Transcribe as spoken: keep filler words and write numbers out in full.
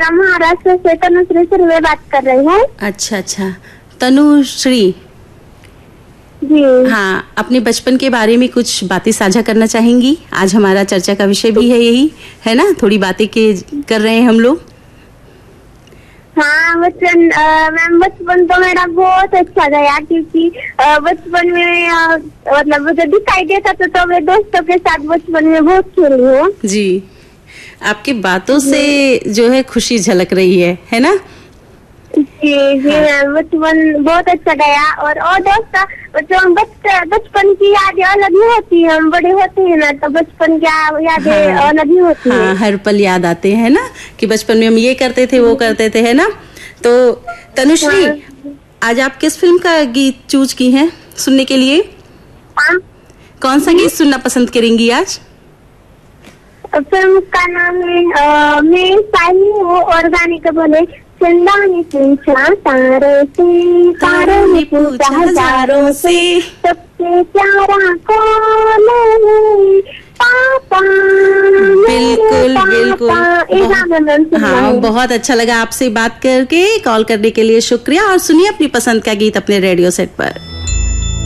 जिला महाराष्ट्र से तनुश्री सुर्वे बात कर रही हूँ। अच्छा अच्छा, तनुश्री जी हाँ, अपने बचपन के बारे में कुछ बातें साझा करना चाहेंगी? आज हमारा चर्चा का विषय भी है यही, है ना? थोड़ी बातें के कर रहे हैं हम लोग। हाँ, बचपन मैम बचपन तो मेरा बहुत अच्छा गया, क्योंकि बचपन में अ, मतलब मुझे दिखाई देता था तो मैं दोस्तों के साथ बचपन में बहुत खेली हूँ। जी, आपकी बातों से जो है खुशी झलक रही है, है ना? जी जी मैम, बचपन बहुत अच्छा गया। और और दोस्त बचपन बचपन की यादें अलग ही होती है, हम बड़े होते हैं ना तो बचपन की यादें हाँ, अलग ही होती हाँ, है। हर पल याद आते हैं ना कि बचपन में हम ये करते थे वो करते थे, है ना? तो तनुश्री, हाँ। आज आप किस फिल्म का गीत चूज की हैं सुनने के लिए? हाँ, कौन सा गीत सुनना पसंद करेंगी आज? फिल्म का नाम है अ, मैं साहिल हूँ और गाने का बोले चंदा ने पूछा तारों से, तारों ने पूछा हजारों से, सबसे प्यारा कौन है? पापा, बिल्कुल बिल्कुल, बहुत, हाँ, हाँ, बहुत अच्छा लगा आपसे बात करके। कॉल करने के लिए शुक्रिया और सुनिए अपनी पसंद का गीत अपने रेडियो सेट पर।